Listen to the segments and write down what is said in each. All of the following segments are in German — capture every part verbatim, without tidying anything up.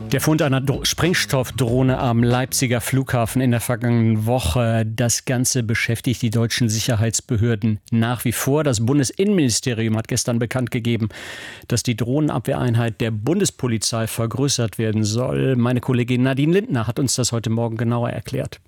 Der Fund einer Dro- Sprengstoffdrohne am Leipziger Flughafen in der vergangenen Woche, das Ganze beschäftigt die deutschen Sicherheitsbehörden nach wie vor. Das Bundesinnenministerium hat gestern bekannt gegeben, dass die Drohnenabwehreinheit der Bundespolizei vergrößert werden soll. Meine Kollegin Nadine Lindner hat uns das heute Morgen genauer erklärt.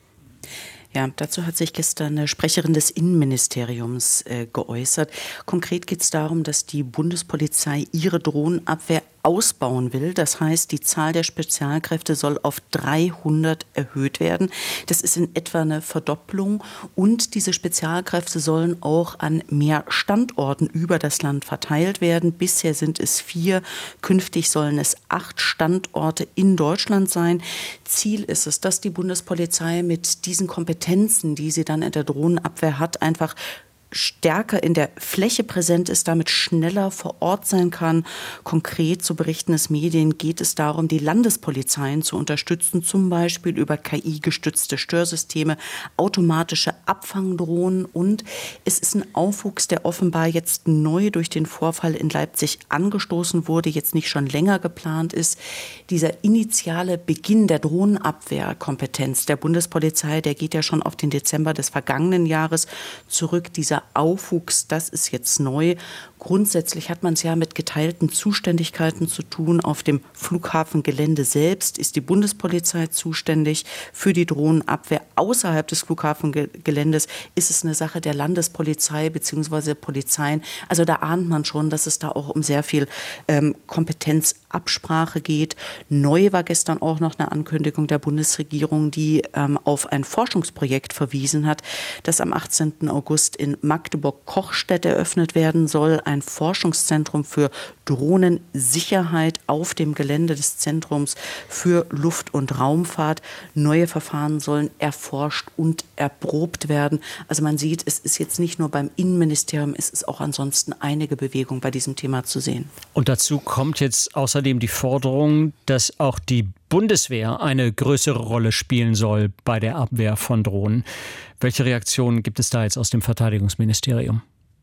Ja, dazu hat sich gestern eine Sprecherin des Innenministeriums äh, geäußert. Konkret geht es darum, dass die Bundespolizei ihre Drohnenabwehr ausbauen will. Das heißt, die Zahl der Spezialkräfte soll auf dreihundert erhöht werden. Das ist in etwa eine Verdopplung. Und diese Spezialkräfte sollen auch an mehr Standorten über das Land verteilt werden. Bisher sind es vier. Künftig sollen es acht Standorte in Deutschland sein. Ziel ist es, dass die Bundespolizei mit diesen Kompetenzen, die sie dann in der Drohnenabwehr hat, einfach stärker in der Fläche präsent ist, damit schneller vor Ort sein kann. Konkret, so berichten es Medien, geht es darum, die Landespolizeien zu unterstützen, zum Beispiel über K I-gestützte Störsysteme, automatische Abfangdrohnen. Und es ist ein Aufwuchs, der offenbar jetzt neu durch den Vorfall in Leipzig angestoßen wurde, jetzt nicht schon länger geplant ist. Dieser initiale Beginn der Drohnenabwehrkompetenz der Bundespolizei, der geht ja schon auf den Dezember des vergangenen Jahres zurück. Dieser Aufwuchs, das ist jetzt neu. Grundsätzlich hat man es ja mit geteilten Zuständigkeiten zu tun. Auf dem Flughafengelände selbst ist die Bundespolizei zuständig für die Drohnenabwehr. Außerhalb des Flughafengeländes ist es eine Sache der Landespolizei bzw. Polizeien. Also da ahnt man schon, dass es da auch um sehr viel ähm, Kompetenzabsprache geht. Neu war gestern auch noch eine Ankündigung der Bundesregierung, die ähm, auf ein Forschungsprojekt verwiesen hat, das am achtzehnten August in Magdeburg-Kochstedt eröffnet werden soll. Ein Forschungszentrum für Drohnensicherheit auf dem Gelände des Zentrums für Luft- und Raumfahrt. Neue Verfahren sollen erforscht und erprobt werden. Also man sieht, es ist jetzt nicht nur beim Innenministerium, es ist auch ansonsten einige Bewegung bei diesem Thema zu sehen. Und dazu kommt jetzt außerdem die Forderung, dass auch die Bundeswehr eine größere Rolle spielen soll bei der Abwehr von Drohnen. Welche Reaktionen gibt es da jetzt aus dem Verteidigungsministerium?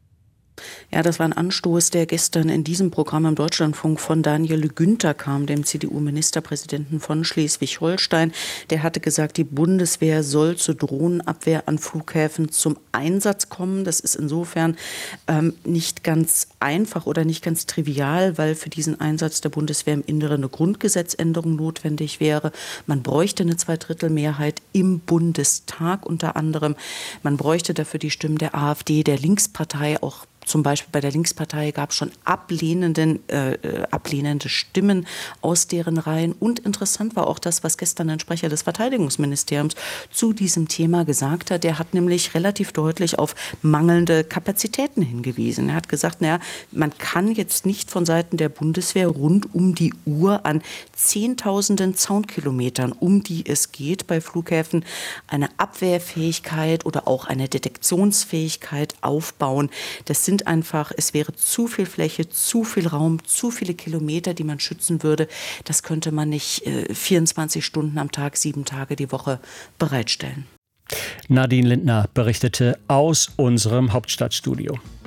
Ja, das war ein Anstoß, der gestern in diesem Programm im Deutschlandfunk von Daniel Günther kam, dem C D U-Ministerpräsidenten von Schleswig-Holstein. Der hatte gesagt, die Bundeswehr soll zur Drohnenabwehr an Flughäfen zum Einsatz kommen. Das ist insofern ähm, nicht ganz einfach oder nicht ganz trivial, weil für diesen Einsatz der Bundeswehr im Inneren eine Grundgesetzänderung notwendig wäre. Man bräuchte eine Zweidrittelmehrheit im Bundestag unter anderem. Man bräuchte dafür die Stimmen der AfD, der Linkspartei, auch zum Beispiel bei der Linkspartei gab es schon ablehnenden, äh, ablehnende Stimmen aus deren Reihen. Und interessant war auch das, was gestern ein Sprecher des Verteidigungsministeriums zu diesem Thema gesagt hat. Der hat nämlich relativ deutlich auf mangelnde Kapazitäten hingewiesen. Er hat gesagt, naja, man kann jetzt nicht von Seiten der Bundeswehr rund um die Uhr an Zehntausenden Zaunkilometern, um die es geht bei Flughäfen, eine Abwehrfähigkeit oder auch eine Detektionsfähigkeit aufbauen. Das sind einfach, es wäre zu viel Fläche, zu viel Raum, zu viele Kilometer, die man schützen würde. Das könnte man nicht äh, vierundzwanzig Stunden am Tag, sieben Tage die Woche bereitstellen. Nadine Lindner berichtete aus unserem Hauptstadtstudio.